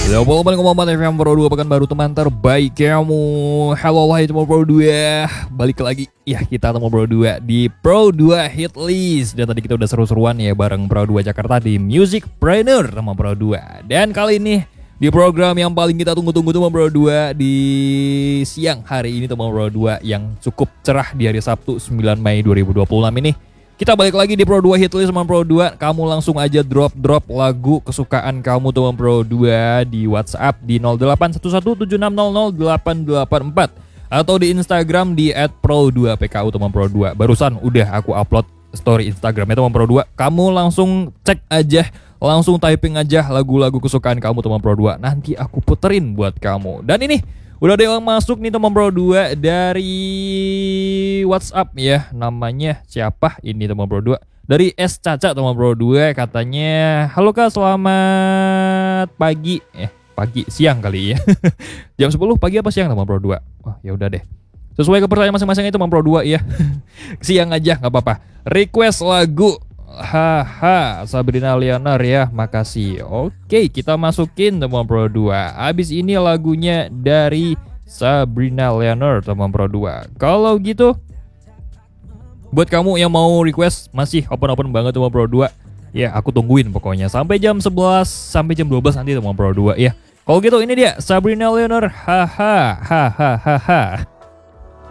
88,4 FM Pro 2 Pekanbaru, teman terbaik kamu. Halo wahai teman Pro 2. Balik lagi ya kita teman Pro 2 di Pro 2 Hit List. Dan tadi kita udah seru-seruan ya bareng Pro 2 Jakarta di Musicpreneur teman Pro 2. Dan kali ini di program yang paling kita tunggu-tunggu teman Pro 2 di siang hari ini teman Pro 2 yang cukup cerah di hari Sabtu 9 Mei 2026 ini. Kita balik lagi di Pro 2 Hit List teman Pro 2. Kamu langsung aja drop lagu kesukaan kamu teman Pro 2 di WhatsApp di 081176000884 atau di Instagram di @pro2pku teman Pro 2. Barusan udah aku upload story Instagramnya teman Pro 2. Kamu langsung cek aja, langsung typing aja lagu-lagu kesukaan kamu teman Pro 2. Nanti aku puterin buat kamu. Dan ini udah ada yang masuk nih teman Pro 2 dari WhatsApp ya. Namanya siapa ini teman Pro 2? Dari S Caca teman Pro 2, katanya, "Halo Kak, selamat pagi." Pagi siang kali ya. Jam 10 pagi apa siang teman Pro 2? Oh, ya udah deh. Sesuai kepercayaan masing-masing itu teman Pro 2 ya. Siang aja nggak apa-apa. Request lagu Haha Sabrina Leonard ya, makasih. Oke, kita masukin teman Pro 2. Abis ini lagunya dari Sabrina Leonard teman Pro 2. Kalau gitu, buat kamu yang mau request masih open banget teman Pro 2. Ya, aku tungguin pokoknya sampai jam 11 sampai jam 12 nanti teman Pro 2 ya. Kalau gitu ini dia Sabrina Leonard. Haha.